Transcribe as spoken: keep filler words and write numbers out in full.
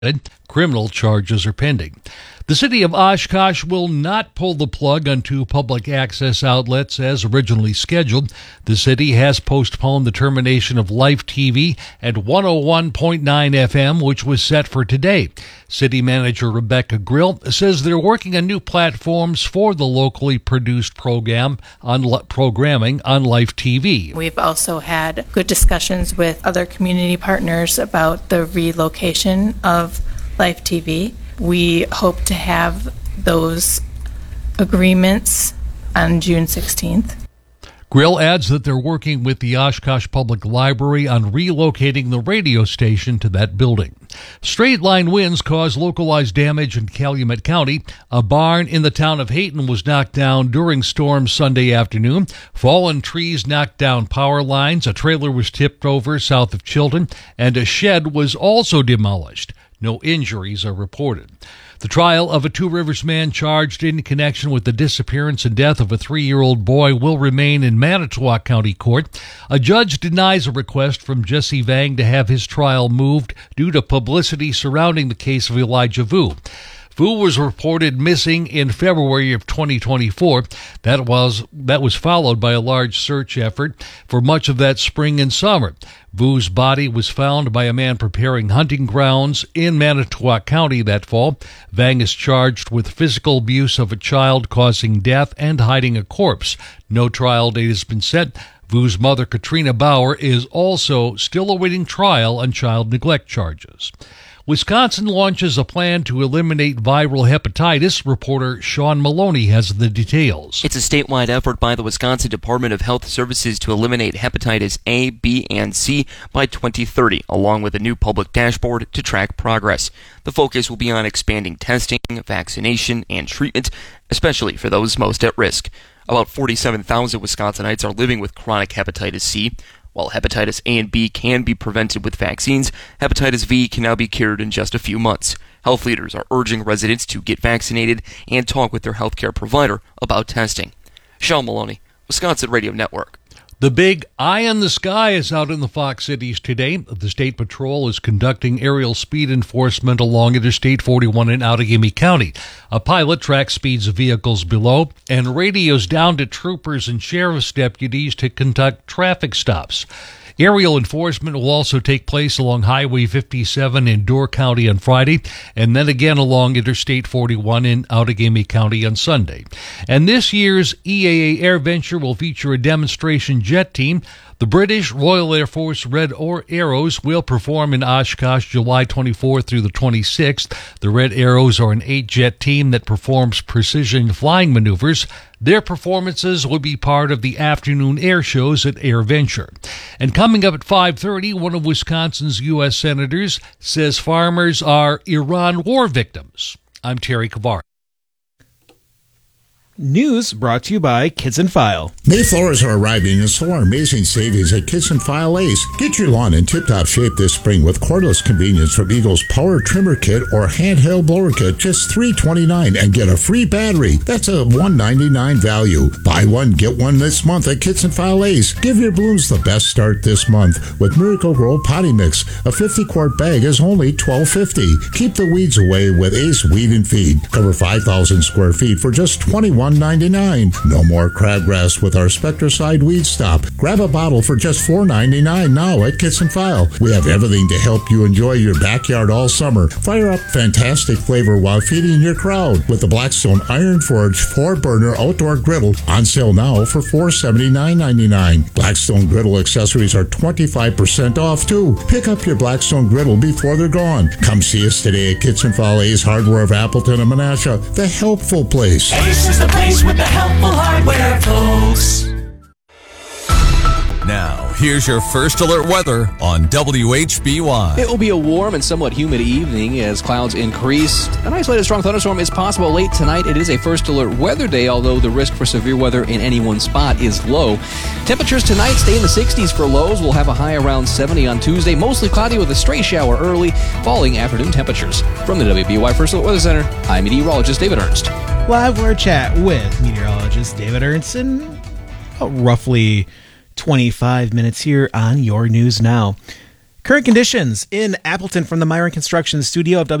Criminal charges are pending. The city of Oshkosh will not pull the plug on two public access outlets as originally scheduled. The city has postponed the termination of Life T V at one oh one point nine F M, which was set for today. City manager Rebecca Grill says they're working on new platforms for the locally produced program on programming on Life T V. We've also had good discussions with other community partners about the relocation of Life T V. We hope to have those agreements on June sixteenth. Grill adds that they're working with the Oshkosh Public Library on relocating the radio station to that building. Straight line winds caused localized damage in Calumet County. A barn in the town of Hayton was knocked down during storms Sunday afternoon. Fallen trees knocked down power lines. A trailer was tipped over south of Chilton, and a shed was also demolished. No injuries are reported. The trial of a Two Rivers man charged in connection with the disappearance and death of a three-year-old boy will remain in Manitowoc County Court. A judge denies a request from Jesse Vang to have his trial moved due to publicity surrounding the case of Elijah Vu. Vu was reported missing in February of twenty twenty-four. That was that was followed by a large search effort for much of that spring and summer. Vu's body was found by a man preparing hunting grounds in Manitowoc County that fall. Vang is charged with physical abuse of a child causing death and hiding a corpse. No trial date has been set. Vu's mother, Katrina Bauer, is also still awaiting trial on child neglect charges. Wisconsin launches a plan to eliminate viral hepatitis. Reporter Sean Maloney has the details. It's a statewide effort by the Wisconsin Department of Health Services to eliminate hepatitis A, B, and C by twenty thirty, along with a new public dashboard to track progress. The focus will be on expanding testing, vaccination, and treatment, especially for those most at risk. About forty-seven thousand Wisconsinites are living with chronic hepatitis C. While hepatitis A and B can be prevented with vaccines, hepatitis V can now be cured in just a few months. Health leaders are urging residents to get vaccinated and talk with their healthcare provider about testing. Sean Maloney, Wisconsin Radio Network. The big eye in the sky is out in the Fox Cities today. The State Patrol is conducting aerial speed enforcement along Interstate forty-one in Outagamie County. A pilot tracks speeds of vehicles below and radios down to troopers and sheriff's deputies to conduct traffic stops. Aerial enforcement will also take place along Highway fifty-seven in Door County on Friday, and then again along Interstate forty-one in Outagamie County on Sunday. And this year's E A A Air Venture will feature a demonstration jet team. The British Royal Air Force Red Arrows will perform in Oshkosh July twenty-fourth through the twenty-sixth. The Red Arrows are an eight-jet team that performs precision flying maneuvers. Their performances will be part of the afternoon air shows at Air Venture. And coming up at five thirty, one of Wisconsin's U S senators says farmers are Iran war victims. I'm Terry Kavar. News brought to you by Kids and File. May flowers are arriving, and so are amazing savings at Kids and File Ace. Get your lawn in tip-top shape this spring with cordless convenience from Eagle's Power Trimmer Kit or Handheld Blower Kit, just three twenty-nine, and get a free battery. That's a one ninety-nine value. Buy one, get one this month at Kids and File Ace. Give your blooms the best start this month with Miracle Grow Potty Mix. A fifty-quart bag is only twelve fifty. Keep the weeds away with Ace Weed and Feed. Cover five thousand square feet for just twenty-one ninety-nine. No more crabgrass with our Spectracide Weed Stop. Grab a bottle for just four ninety-nine now at Kits and File. We have everything to help you enjoy your backyard all summer. Fire up fantastic flavor while feeding your crowd with the Blackstone Iron Forge four burner outdoor griddle on sale now for four seventy-nine ninety-nine. Blackstone griddle accessories are twenty-five percent off too. Pick up your Blackstone griddle before they're gone. Come see us today at Kits and File Ace Hardware of Appleton and Menasha, the helpful place. Ace is the place with the helpful hardware, folks. Now, here's your first alert weather on W H B Y. It will be a warm and somewhat humid evening as clouds increase. An isolated strong thunderstorm is possible late tonight. It is a first alert weather day, although the risk for severe weather in any one spot is low. Temperatures tonight stay in the sixties for lows. We'll have a high around seventy on Tuesday. Mostly cloudy with a stray shower early, falling afternoon temperatures. From the W B Y First Alert Weather Center, I'm meteorologist David Ernst. Live word chat with meteorologist David Ernst in oh, roughly twenty-five minutes here on Your News Now. Current conditions in Appleton from the Myron Construction Studio of